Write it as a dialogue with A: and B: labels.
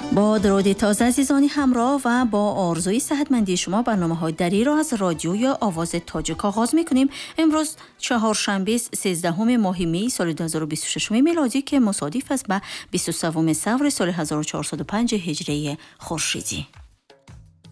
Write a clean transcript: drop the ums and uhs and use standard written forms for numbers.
A: با درود تازه عزیزانی همراه و با آرزوی صحتمندی شما برنامه‌های دری را از رادیو یا آواز تاجیک آغاز می‌کنیم. امروز چهارشنبه 13 ماه می سال 2026 میلادی که مصادف است با 23 سفر سال 1405 هجری خورشیدی.